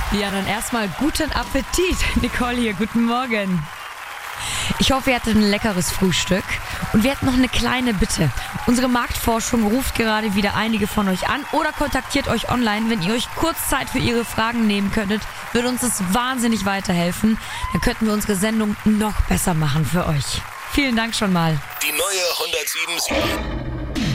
Ja, dann erstmal guten Appetit. Nicole hier, guten Morgen. Ich hoffe, ihr hattet ein leckeres Frühstück. Und wir hätten noch eine kleine Bitte. Unsere Marktforschung ruft gerade wieder einige von euch an oder kontaktiert euch online. Wenn ihr euch kurz Zeit für ihre Fragen nehmen könntet, würde uns das wahnsinnig weiterhelfen. Dann könnten wir unsere Sendung noch besser machen für euch. Vielen Dank schon mal. Die neue 107.7